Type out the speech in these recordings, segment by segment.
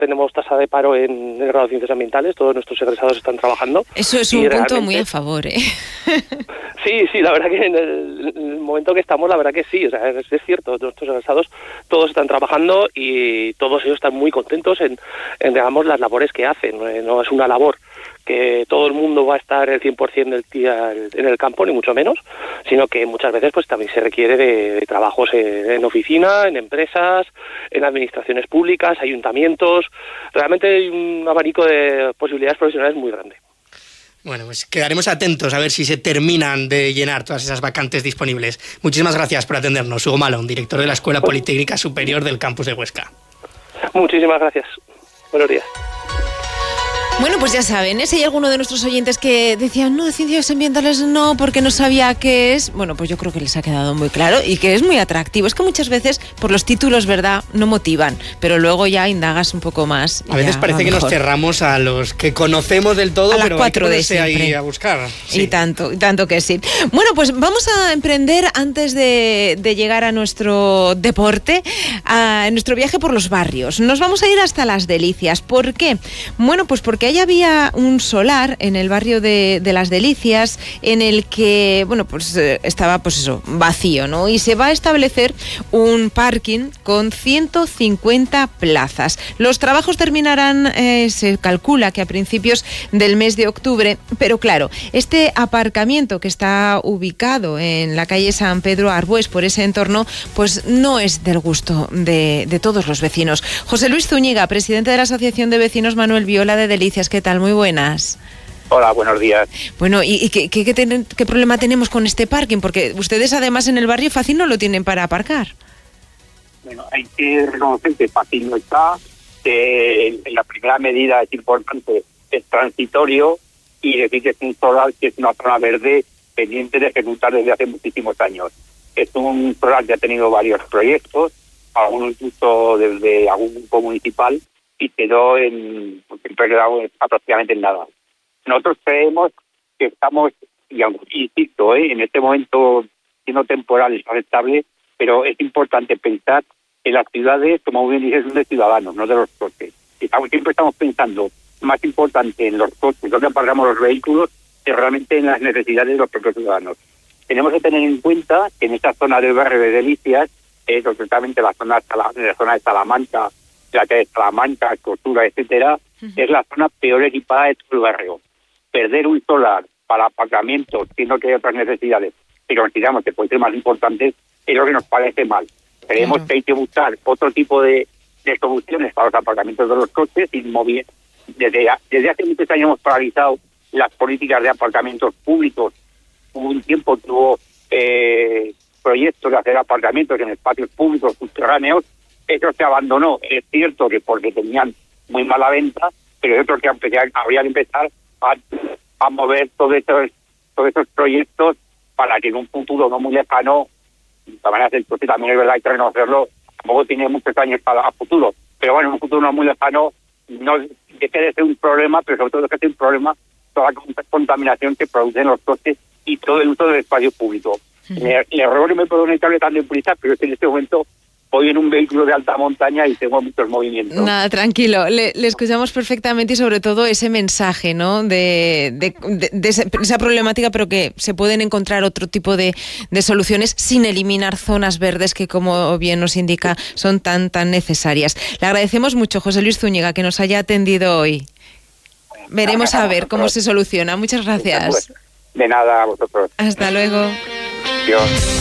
tenemos tasa de paro en el grado de Ciencias Ambientales, todos nuestros egresados están trabajando. Eso es un punto muy a favor, ¿eh? Sí, la verdad que en el momento que estamos, la verdad que sí, o sea, es cierto, nuestros egresados todos están trabajando y todos ellos están muy contentos en digamos, las labores que hacen. No es una labor que todo el mundo va a estar el 100% del día en el campo, ni mucho menos, sino que muchas veces pues también se requiere de trabajos en oficina, en empresas, en administraciones públicas, ayuntamientos. Realmente hay un abanico de posibilidades profesionales muy grande. Bueno, pues quedaremos atentos a ver si se terminan de llenar todas esas vacantes disponibles. Muchísimas gracias por atendernos. Hugo Malón, director de la Escuela Politécnica Superior del Campus de Huesca. Muchísimas gracias. Buenos días. Bueno, pues ya saben, si hay alguno de nuestros oyentes que decían, no, de ciencias ambientales no, porque no sabía qué es, bueno, pues yo creo que les ha quedado muy claro y que es muy atractivo. Es que muchas veces, por los títulos, ¿verdad?, no motivan, pero luego ya indagas un poco más. A veces parece que nos cerramos a los que conocemos del todo, pero hay que ponerse ahí a buscar. Sí. Y tanto que sí. Bueno, pues vamos a emprender, antes de llegar a nuestro deporte, a nuestro viaje por los barrios. Nos vamos a ir hasta Las Delicias. ¿Por qué? Bueno, pues porque ahí había un solar en el barrio de Las Delicias en el que, bueno, pues estaba, pues eso, vacío, ¿no? Y se va a establecer un parking con 150 plazas. Los trabajos terminarán, se calcula que a principios del mes de octubre, pero claro, este aparcamiento que está ubicado en la calle San Pedro Arbués, por ese entorno, pues no es del gusto de todos los vecinos. José Luis Zúñiga, presidente de la Asociación de Vecinos Manuel Viola de Delicias. ¿Qué tal? Muy buenas. Hola, buenos días. Bueno, ¿y qué problema tenemos con este parking? Porque ustedes además en el barrio fácil no lo tienen para aparcar. Bueno, hay que reconocer que fácil no está, que la primera medida es importante, es transitorio, y decir que es un solar que es una zona verde pendiente de ejecutar desde hace muchísimos años. Es un solar que ha tenido varios proyectos, algunos incluso desde algún grupo municipal, y quedó aproximadamente en nada. Nosotros creemos que estamos, y insisto, en este momento siendo temporal es aceptable, pero es importante pensar que las ciudades, como bien dices, son de ciudadanos, no de los coches. Siempre estamos pensando más importante en los coches, donde aparcamos los vehículos, que realmente en las necesidades de los propios ciudadanos. Tenemos que tener en cuenta que en esta zona del barrio de Delicias, concretamente la zona de Salamanca, la calle de Salamanca, Costura, etcétera, es la zona peor equipada de todo el barrio. Perder un solar para aparcamientos, siendo que hay otras necesidades, pero consideramos que puede ser más importante, es lo que nos parece mal. Creemos que hay que buscar otro tipo de soluciones para los aparcamientos de los coches, desde hace muchos años hemos paralizado las políticas de aparcamientos públicos. Hubo un tiempo que hubo proyectos de hacer aparcamientos en espacios públicos subterráneos. Eso se abandonó. Es cierto que porque tenían muy mala venta, pero yo creo que habría que empezar a mover todos estos proyectos para que en un futuro no muy lejano, de manera el coche también es verdad, hay que reconocerlo, tampoco tiene muchos años a futuro, pero bueno, en un futuro no muy lejano no deje de ser un problema, pero sobre todo deje de ser un problema toda la contaminación que producen los coches y todo el uso del espacio público. Le ruego que me perdone que hable tan deprisa, pero es que en este momento voy en un vehículo de alta montaña y tengo muchos movimientos. Nada, tranquilo, le escuchamos perfectamente y sobre todo ese mensaje, ¿no? De esa problemática, pero que se pueden encontrar otro tipo de soluciones sin eliminar zonas verdes que, como bien nos indica, son tan necesarias. Le agradecemos mucho, José Luis Zúñiga, que nos haya atendido hoy. Veremos a ver cómo se soluciona. Muchas gracias. De nada, a vosotros. Hasta luego. Adiós.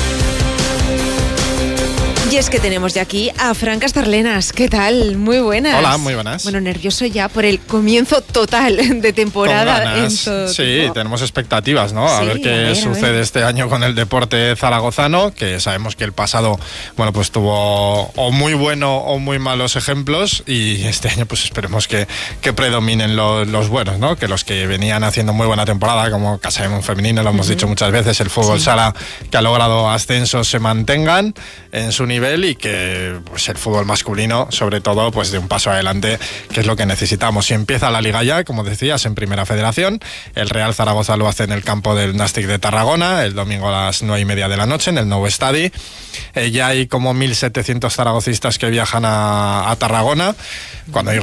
Y es que tenemos ya aquí a Fran Castarlenas. ¿Qué tal? Muy buenas. Hola, muy buenas. Bueno, nervioso ya por el comienzo total de temporada. Sí, tenemos expectativas, ¿no? A ver qué sucede este año con el deporte zaragozano, que sabemos que el pasado, bueno, pues tuvo o muy bueno o muy malos ejemplos, y este año pues esperemos que predominen los buenos, ¿no? Que los que venían haciendo muy buena temporada, como Casa de Mon femenino, lo hemos dicho muchas veces, el fútbol sala que ha logrado ascensos, se mantengan en su nivel nivel y que pues, el fútbol masculino, sobre todo, pues de un paso adelante, que es lo que necesitamos. Si empieza la Liga ya, como decías, en Primera Federación, el Real Zaragoza lo hace en el campo del Nàstic de Tarragona, el domingo a las 9:30 de la noche, en el Nou Estadi. Ya hay como 1.700 zaragocistas que viajan a Tarragona. Cuando digo